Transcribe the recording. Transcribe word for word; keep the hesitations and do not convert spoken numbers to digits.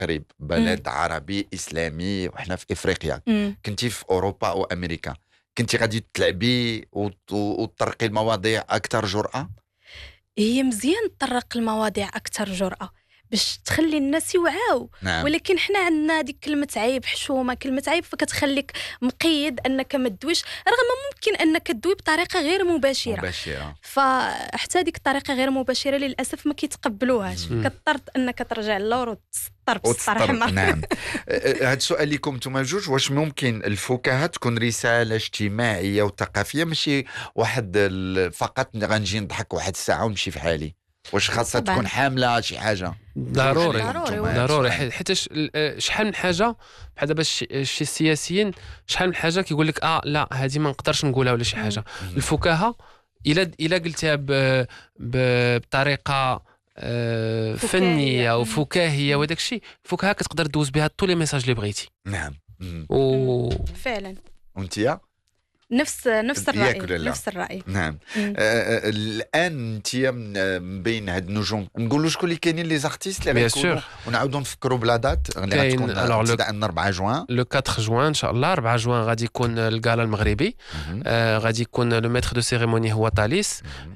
المغرب بلد عربي إسلامي وإحنا في إفريقيا، مم. كنتي في أوروبا أو أمريكا، كنتي غادي تلعبي وت- وتطرقي المواضيع أكثر جرأة؟ هي مزيان تطرق المواضيع أكثر جرأة باش تخلي الناس يوعاو. نعم. ولكن حنا عندنا ديك كلمة عيب، حشومة، كلمة عيب فكتخليك مقيد أنك ما تدويش، رغم ممكن أنك تدوي بطريقة غير مباشرة. مباشرة. فحتى ديك الطريقة غير مباشرة للأسف ما كيتقبلوهاش، مم. كضطر أنك ترجع للور وتسطر بسطر وتسطر. حمر. نعم. هذا السؤال لكم نتوما جوج، واش ممكن الفكاهة تكون رسالة اجتماعية وثقافية، ماشي واحد ال- فقط غنجي نضحك واحد الساعة ونمشي في حالي؟ واش خاصها طبعاً. تكون حاملة شي حاجة؟ ضروري جوج عليكم ضروري، نتوما هذا ضروري السؤال. حيت حيتاش ال- آه، شحال من حاجه بحال دابا الشي شي السياسيين شحال من حاجه كيقول لك اه لا هذه ما نقدرش نقولها ولا شي حاجه. الفكاهه الا الا قلتها ب- ب- بطريقه آه، فكاهية. فنيه مم. وفكاهيه وداك الشيء، الفكاهه كتقدر دوز بها طول لي ميساج اللي بغيتي. نعم. مم. و فعلا وانتيا؟ نفس نفس ياك الرأي ولا لا؟ نفس الرأي. نعم. مم. آه، آه، الان انت من بين هاد النجوم نقولوا شكون اللي كاينين لي زارتيست اللي Bien غيكونوا، sûr. ونعاودوا نفكروا بلا دات اللي كاين- غتكون alors le- ابتداء من أربعة جوان. لو أربعة جوان ان شاء الله، أربعة جوان غادي يكون الكالا المغربي. مهم. آه، غادي يكون لو ميتر دو سيريموني هو طاليس.